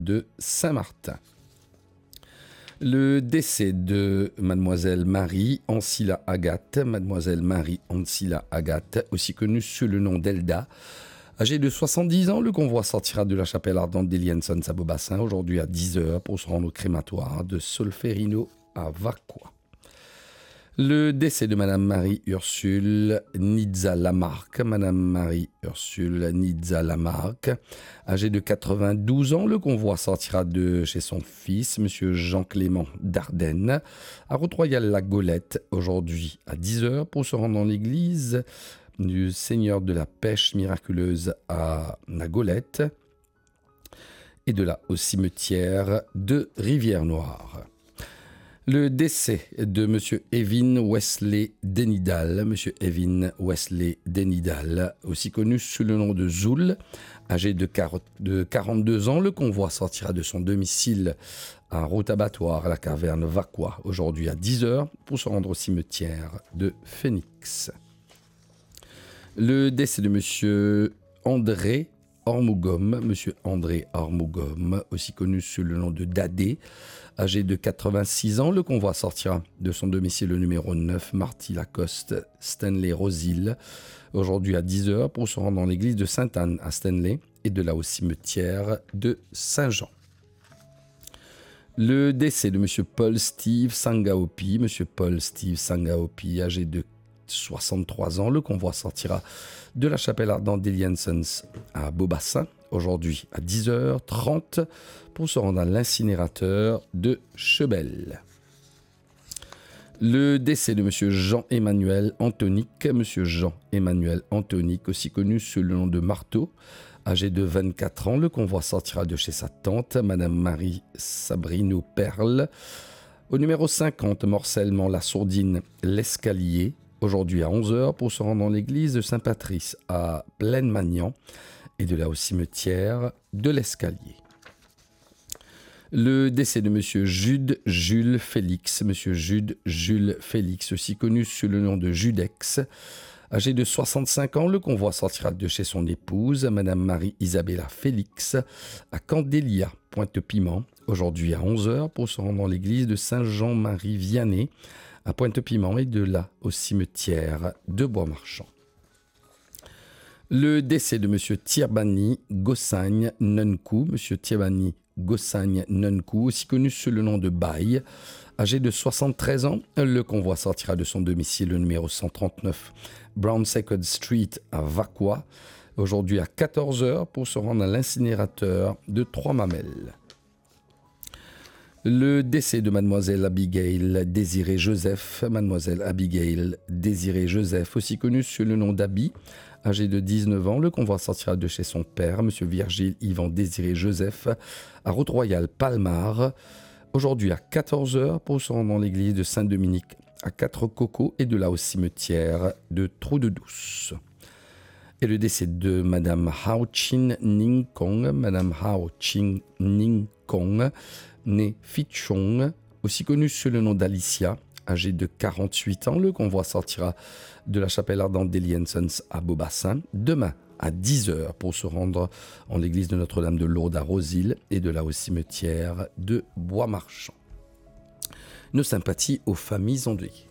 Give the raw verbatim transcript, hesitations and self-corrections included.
de Saint-Martin. Le décès de Mademoiselle Marie Ancilla Agathe, Mademoiselle Marie Ancilla Agathe, aussi connue sous le nom d'Elda. Âgée de soixante-dix ans, le convoi sortira de la chapelle ardente d'Eliensons à Beaubassin aujourd'hui à dix heures pour se rendre au crématoire de Solferino à Vacqua. Le décès de Madame Marie Ursule Nizza Lamarque, Madame Marie Ursule Nizza Lamarque, âgée de quatre-vingt-douze ans, le convoi sortira de chez son fils, Monsieur Jean-Clément Dardenne, à Route-Royale-la-Golette, aujourd'hui à dix heures, pour se rendre dans l'église du Seigneur de la Pêche miraculeuse à la Golette, et de là au cimetière de Rivière-Noire. Le décès de Monsieur Evin Wesley Denidal, Monsieur Evin Wesley Denidal, aussi connu sous le nom de Zoul, âgé de quarante-deux ans, le convoi sortira de son domicile à Route-Abattoir à la caverne Vacqua, aujourd'hui à dix heures, pour se rendre au cimetière de Phoenix. Le décès de Monsieur André Ormougom, Monsieur André Ormougom, aussi connu sous le nom de Dadé, âgé de quatre-vingt-six ans, le convoi sortira de son domicile au numéro neuf, Marty Lacoste, Stanley Rosil, aujourd'hui à dix heures, pour se rendre dans l'église de Sainte-Anne à Stanley, et de là au cimetière de Saint-Jean. Le décès de Monsieur Paul Steve Sangaopi, Monsieur Paul Steve Sangaopi, âgé de soixante-trois ans, le convoi sortira de la chapelle ardente d'Eliensons à Beaubassin, aujourd'hui à dix heures trente, pour se rendre à l'incinérateur de Chebel. Le décès de Monsieur Jean-Emmanuel Antonique, Monsieur Jean-Emmanuel Antonique, aussi connu sous le nom de Marteau, âgé de vingt-quatre ans, le convoi sortira de chez sa tante, Madame Marie Sabrino Perle, au numéro cinquante, Morcellement la Sourdine, l'Escalier, aujourd'hui à onze heures, pour se rendre dans l'église de Saint-Patrice à Plaine-Magnan, et de là au cimetière de l'Escalier. Le décès de Monsieur Jude Jules Félix, Monsieur Jude Jules Félix, aussi connu sous le nom de Judex, âgé de soixante-cinq ans, le convoi sortira de chez son épouse, Madame Marie-Isabella Félix, à Candélia, Pointe-Piment, aujourd'hui à onze heures, pour se rendre dans l'église de Saint-Jean-Marie-Vianney, à Pointe-Piment, et de là au cimetière de Bois-Marchand. Le décès de Monsieur Tirbani Gossagne Nunku, Monsieur Tirbani Gossagne Nunku, aussi connu sous le nom de Baye, âgé de soixante-treize ans, le convoi sortira de son domicile au numéro cent trente-neuf Brown Second Street à Vacqua, aujourd'hui à quatorze heures, pour se rendre à l'incinérateur de Trois-Mamelles. Le décès de Mademoiselle Abigail Désirée Joseph, Mademoiselle Abigail Désirée Joseph, aussi connue sous le nom d'Abi, âgée de dix-neuf ans, le convoi sortira de chez son père, Monsieur Virgile Yvan Désiré Joseph, à Route-Royale Palmar, aujourd'hui à quatorze heures, pour se rendre dans l'église de Saint-Dominique à Quatre-Cocos, et de là au cimetière de Trou-de-Douce. Et le décès de Madame Hao Chin Ning Kong, Madame Hao Chin Ning Kong, née Fichong, aussi connue sous le nom d'Alicia, âgée de quarante-huit ans, le convoi sortira de la chapelle ardente d'Eliensons à Beaubassin demain à dix heures, pour se rendre en l'église de Notre-Dame de Lourdes à Rosil, et de là au cimetière de Bois-Marchand. Nos sympathies aux familles endeuillées.